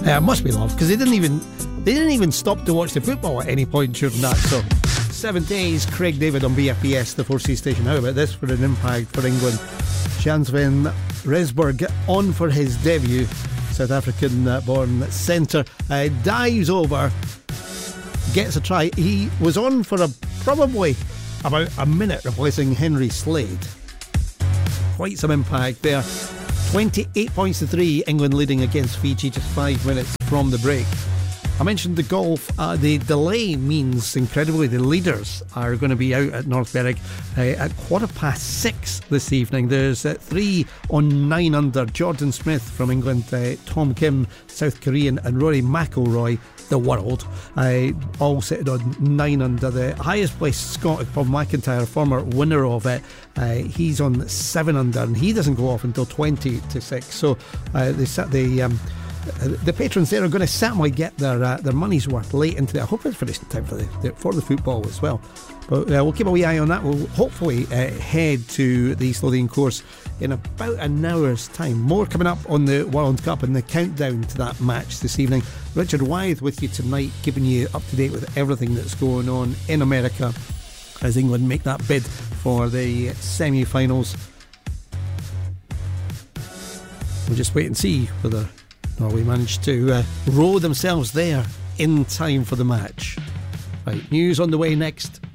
Must Be Love, because they didn't even stop to watch the football at any point during that song. 7 Days, Craig David on BFBS, the 4C station. How about this for an impact for England? Jan-Sven Resberg on for his debut. South African born centre dives over, gets a try. He was on for probably about a minute, replacing Henry Slade. Quite some impact there. 28 points to 3, England leading against Fiji just 5 minutes from the break. I mentioned the golf. The delay means, incredibly, the leaders are going to be out at Northberg at 6:15 this evening. There's 3 on 9 under. Jordan Smith from England, Tom Kim, South Korean, and Rory McIlroy, the world, all sitting on 9 under. The highest placed Scot, Bob McIntyre, former winner of it, he's on 7 under, and he doesn't go off until 20 to 6. So the patrons there are going to certainly get their money's worth late into it. I hope it's finished in time for the football as well. But we'll keep a wee eye on that. We'll hopefully head to the East Lothian course in about an hour's time. More coming up on the World Cup and the countdown to that match this evening. Richard Wythe with you tonight, keeping you up to date with everything that's going on in America as England make that bid for the semi-finals. We'll just wait and see whether Norway managed to row themselves there in time for the match. Right, news on the way next.